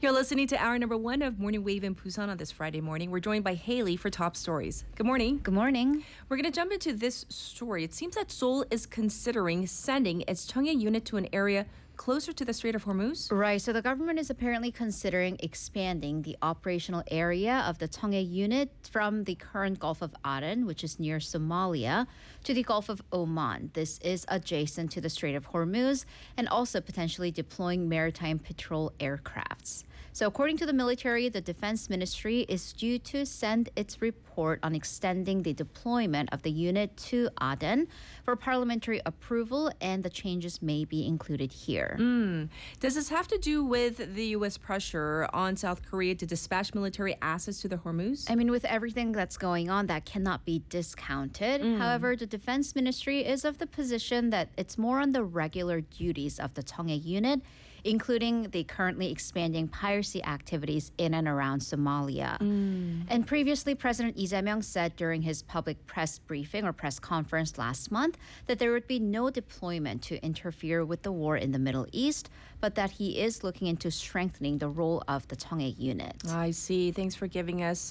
You're listening to hour number one of Morning Wave in Busan on this Friday morning. We're joined by Haley for top stories. Good morning. Good morning. We're going to jump into this story. It seems that Seoul is considering sending its Cheonghae unit to an area closer to the Strait of Hormuz. Right, so the government is apparently considering expanding the operational area of the Cheonghae unit from the current Gulf of Aden, which is near Somalia, to the Gulf of Oman. This is adjacent to the Strait of Hormuz and also potentially deploying maritime patrol aircrafts. So according to the military, the Defense Ministry is due to send its report on extending the deployment of the unit to Aden for parliamentary approval, and the changes may be included here. Does this have to do with the U.S. pressure on South Korea to dispatch military assets to the Hormuz? I mean, with everything that's going on, that cannot be discounted. However, the Defense Ministry is of the position that it's more on the regular duties of the Cheonghae unit, including the currently expanding piracy activities in and around Somalia. And previously, President Lee Jae-myung said during his public press briefing or press conference last month that there would be no deployment to interfere with the war in the Middle East, but that he is looking into strengthening the role of the Cheonghae unit. I see. Thanks for giving us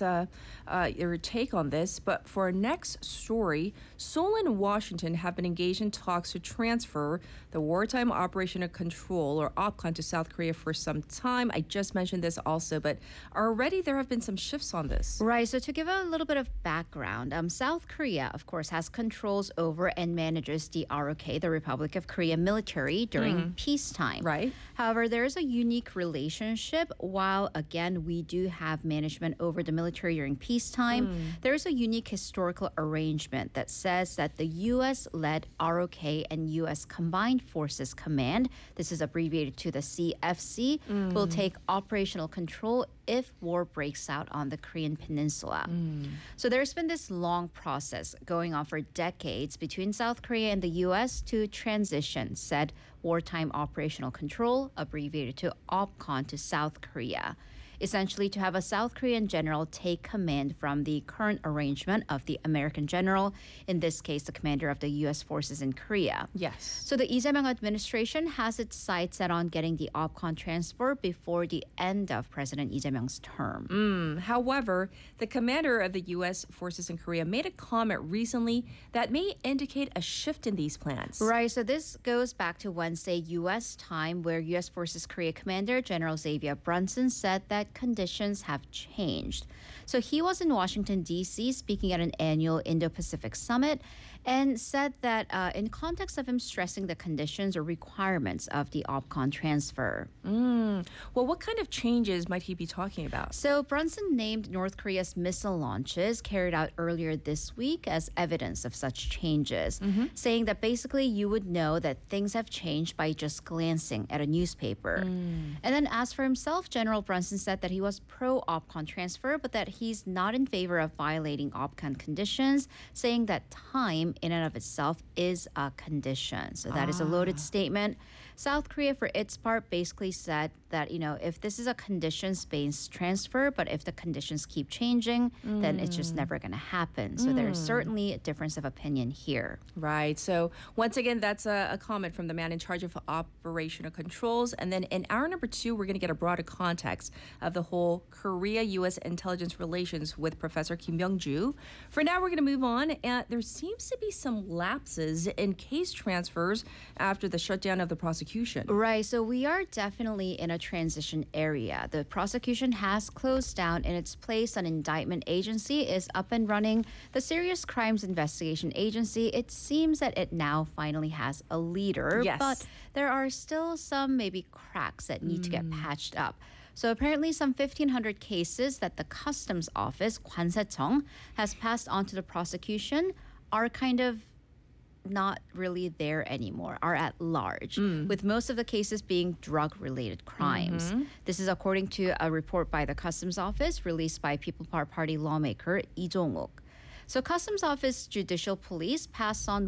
your take on this. But for our next story, Seoul and Washington have been engaged in talks to transfer the Wartime Operational Control, or OPCON, to South Korea for some time. I just mentioned this also, but already there have been some shifts on this. Right, so to give a little bit of background, South Korea, of course, has controls over and manages the ROK, the Republic of Korea military, during peacetime. Right. However, there is a unique relationship. While, again, we do have management over the military during peacetime, there is a unique historical arrangement that says that the U.S.-led ROK and U.S. Combined Forces Command, this is abbreviated to the CFC, will take operational control if war breaks out on the Korean Peninsula. So there's been this long process going on for decades between South Korea and the U.S. to transition said wartime operational control, abbreviated to OPCON, to South Korea. Essentially to have a South Korean general take command from the current arrangement of the American general, in this case, the commander of the U.S. forces in Korea. Yes. So the Lee Jae-myung administration has its sights set on getting the OPCON transfer before the end of President Lee Jae-myung's term. However, the commander of the U.S. forces in Korea made a comment recently that may indicate a shift in these plans. Right, so this goes back to Wednesday U.S. time, where U.S. Forces Korea Commander General Xavier Brunson said that conditions have changed. So he was in Washington, D.C., speaking at an annual Indo-Pacific summit, and said that in context of him stressing the conditions or requirements of the OPCON transfer. Well, what kind of changes might he be talking about? So Brunson named North Korea's missile launches carried out earlier this week as evidence of such changes, saying that basically you would know that things have changed by just glancing at a newspaper. And then as for himself, General Brunson said that he was pro-OPCON transfer, but that he's not in favor of violating OPCON conditions, saying that time in and of itself is a condition. So that is a loaded statement. South Korea, for its part, basically said that, if this is a conditions-based transfer, but if the conditions keep changing, then it's just never going to happen. So there's certainly a difference of opinion here. Right. So once again, that's a comment from the man in charge of operational controls. And then in hour number two, we're going to get a broader context of the whole Korea-U.S. intelligence relations with Professor Kim Byung-ju. For now, we're going to move on. And there seems to be some lapses in case transfers after the shutdown of the prosecution. Right. So we are definitely in a transition area. The prosecution has closed down. In its place, an indictment agency is up and running. The Serious Crimes Investigation Agency, it seems that it now finally has a leader. Yes. But there are still some maybe cracks that need to get patched up. So apparently some 1,500 cases that the Customs Office, 관세청, has passed on to the prosecution are kind of not really there anymore, are at large, with most of the cases being drug-related crimes. This is according to a report by the Customs Office released by People Power Party lawmaker Lee Jong-uk. So Customs Office Judicial Police passed on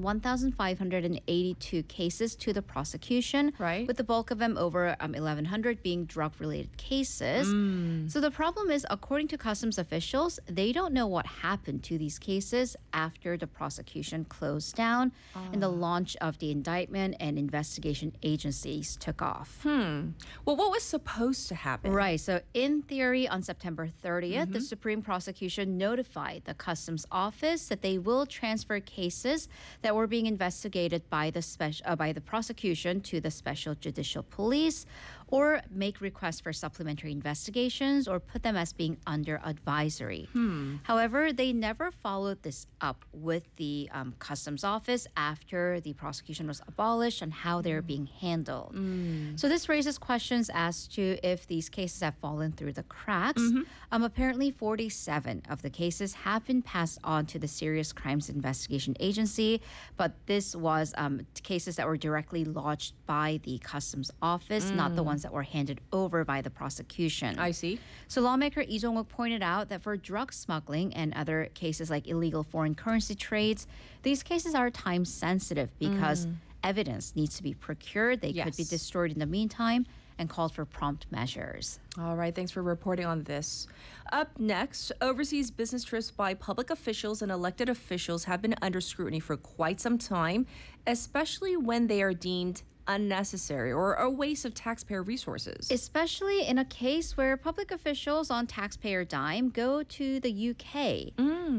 1,582 cases to the prosecution, Right. with the bulk of them over 1,100 being drug-related cases. So the problem is, according to customs officials, they don't know what happened to these cases after the prosecution closed down and the launch of the indictment and investigation agencies took off. Well, what was supposed to happen? Right. So, in theory, on September 30th, the Supreme Prosecution notified the Customs Office that they will transfer cases that were being investigated by the prosecution to the Special Judicial Police, or make requests for supplementary investigations, or put them as being under advisory. However, they never followed this up with the Customs Office after the prosecution was abolished and how they're being handled. So this raises questions as to if these cases have fallen through the cracks. Apparently, 47 of the cases have been passed on to the Serious Crimes Investigation Agency, but this was cases that were directly lodged by the Customs Office, not the ones that were handed over by the prosecution. I see. So lawmaker Lee Jong-wook pointed out that for drug smuggling and other cases like illegal foreign currency trades, these cases are time sensitive because evidence needs to be procured. They could be Yes. destroyed in the meantime, and called for prompt measures. All right, thanks for reporting on this. Up next, overseas business trips by public officials and elected officials have been under scrutiny for quite some time, especially when they are deemed unnecessary or a waste of taxpayer resources. Especially in a case where public officials on taxpayer dime go to the UK,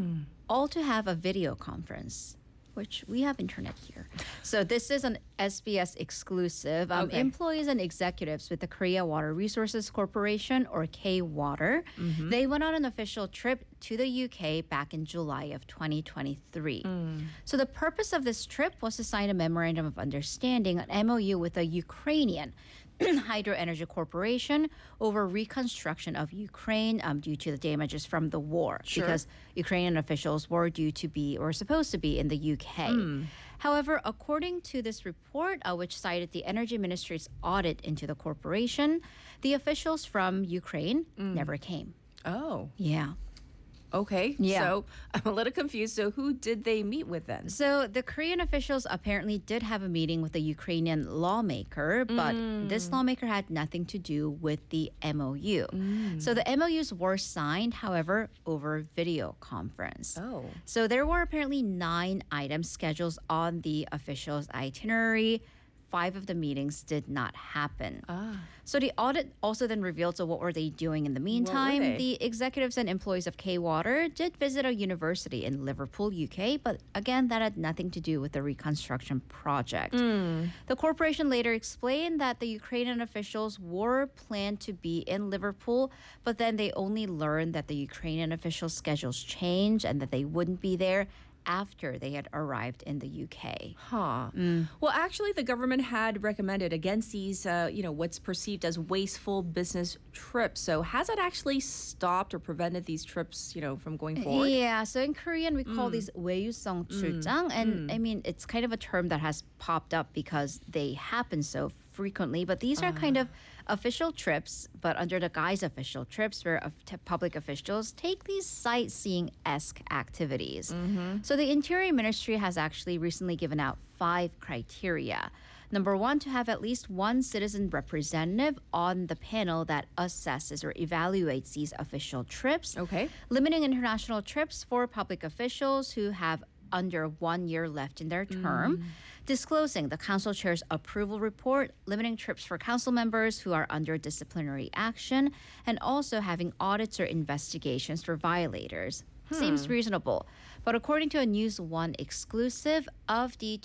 all to have a video conference, which we have internet here. So this is an SBS exclusive. Okay. Employees and executives with the Korea Water Resources Corporation, or K-Water, they went on an official trip to the UK back in July of 2023. So the purpose of this trip was to sign a memorandum of understanding, an MOU, with a Ukrainian Hydro Energy Corporation over reconstruction of Ukraine due to the damages from the war, Sure. because Ukrainian officials were due to be, or supposed to be, in the UK. However, according to this report, which cited the Energy Ministry's audit into the corporation, the officials from Ukraine never came. Oh, Yeah. okay. Yeah. So I'm a little confused. So who did they meet with then? So the Korean officials apparently did have a meeting with a Ukrainian lawmaker, but this lawmaker had nothing to do with the MOU. So the MOUs were signed, however, over video conference. Oh. So there were apparently 9 items scheduled on the officials' itinerary. 5 of the meetings did not happen. So the audit also then revealed, so what were they doing in the meantime? they? The executives and employees of K-Water did visit a university in Liverpool, UK, but again, that had nothing to do with the reconstruction project. The corporation later explained that the Ukrainian officials were planned to be in Liverpool, but then they only learned that the Ukrainian officials' schedules changed and that they wouldn't be there after they had arrived in the UK. Huh. Well, actually, the government had recommended against these, what's perceived as wasteful business trips. So has it actually stopped or prevented these trips, from going forward? Yeah, so in Korean we call these 외유성 출장, and I mean it's kind of a term that has popped up because they happen so frequently, but these are kind of official trips, but under the guise of official trips, where public officials take these sightseeing-esque activities. So the Interior Ministry has actually recently given out 5 criteria. Number 1, to have at least one citizen representative on the panel that assesses or evaluates these official trips. Okay. Limiting international trips for public officials who have under 1 year left in their term. Disclosing the council chair's approval report, limiting trips for council members who are under disciplinary action, and also having audits or investigations for violators. Seems reasonable. But according to a News One exclusive, of the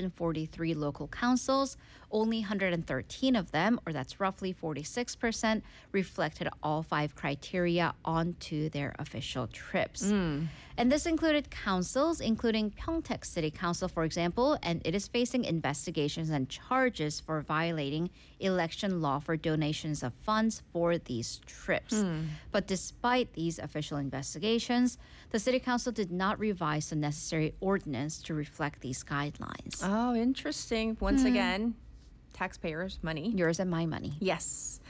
243 local councils, only 113 of them, or that's roughly 46%, reflected all 5 criteria onto their official trips. And this included councils, including Pyeongtaek City Council, for example, and it is facing investigations and charges for violating election law for donations of funds for these trips. But despite these official investigations, the City Council did not revise the necessary ordinance to reflect these guidelines. Oh, interesting. Once again, taxpayers' money. Yours and my money. Yes.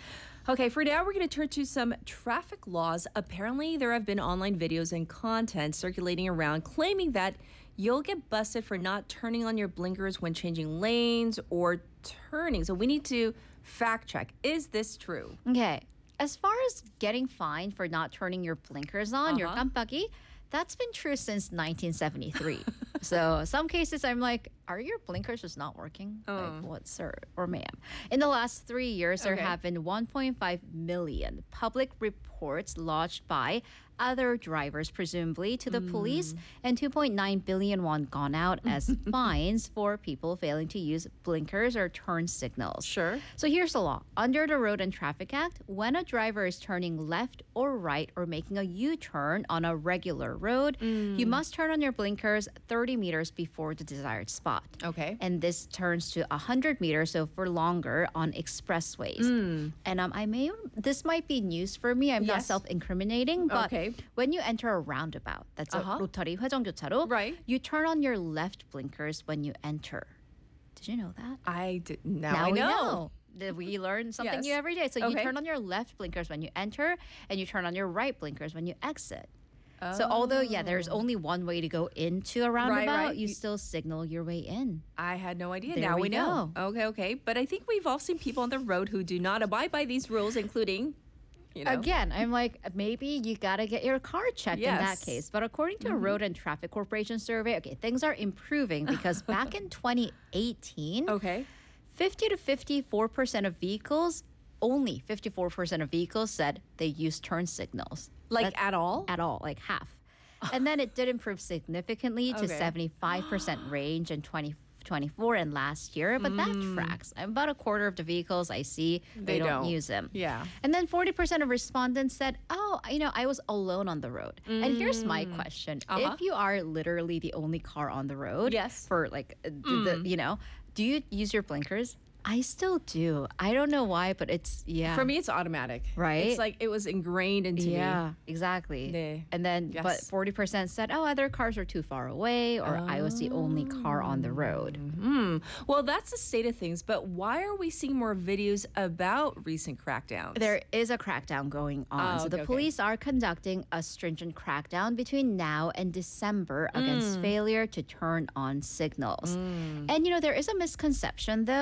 Okay, for now, we're going to turn to some traffic laws. Apparently, there have been online videos and content circulating around claiming that you'll get busted for not turning on your blinkers when changing lanes or turning. So we need to fact check. Is this true? Okay. As far as getting fined for not turning your blinkers on, your 깜빡이, that's been true since 1973. So some cases I'm like, are your blinkers just not working? Like, what, sir or ma'am? In the last 3 years, there Okay. have been 1.5 million public reports lodged by other drivers, presumably, to the police, and 2.9 billion won gone out as fines for people failing to use blinkers or turn signals. Sure. So here's the law. Under the Road and Traffic Act, when a driver is turning left or right or making a U-turn on a regular road, you must turn on your blinkers 30 meters before the desired spot. Okay. And this turns to 100 meters, so for longer on expressways. And this might be news for me. I'm not Yes. self-incriminating, but Okay. when you enter a roundabout, that's a rotary 회전교차로, Right. you turn on your left blinkers when you enter. Did you know that? I did. Now I we know. We learn something Yes. new every day. So you Okay. turn on your left blinkers when you enter, and you turn on your right blinkers when you exit. So although, there's only one way to go into a roundabout, right. you still signal your way in. I had no idea. There Now we we know. go. Okay. But I think we've all seen people on the road who do not abide by these rules, including, Again, I'm like, maybe you got to get your car checked in that Yes. case. But according to a Road and Traffic Corporation survey, okay, things are improving because back in 2018, Okay. 50 to 54% of vehicles, only 54% of vehicles said they use turn signals. Like at all? At all, like half. And then it did improve significantly to Okay. 75% range in 2024 and last year, but that tracks. About a quarter of the vehicles I see, they don't use them. Yeah. And then 40% of respondents said, oh, I was alone on the road. And here's my question. If you are literally the only car on the road Yes. for like, do you use your blinkers? I still do. I don't know why, but it's, For me, it's automatic. Right? It's like it was ingrained into me. Yeah, exactly. 네. And then, but Yes. 40% said, oh, other cars are too far away, or I was the only car on the road. Well, that's the state of things. But why are we seeing more videos about recent crackdowns? There is a crackdown going on. So the okay. police are conducting a stringent crackdown between now and December against failure to turn on signals. And, there is a misconception, though.